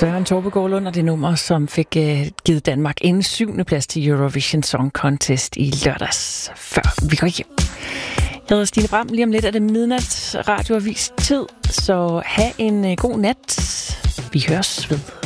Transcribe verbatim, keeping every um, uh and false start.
Søren Torbegaard Lund og det nummer, som fik uh, givet Danmark en syvende plads til Eurovision Song Contest i lørdags, før vi går hjem. Jeg hedder Stine Bram. Lige om lidt er det midnat radioavis tid, så have en uh, god nat. Vi høres ved.